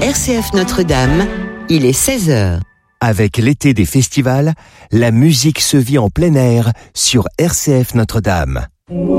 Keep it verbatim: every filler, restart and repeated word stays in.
R C F Notre-Dame, il est seize heures. Avec l'été des festivals, la musique se vit en plein air sur R C F Notre-Dame.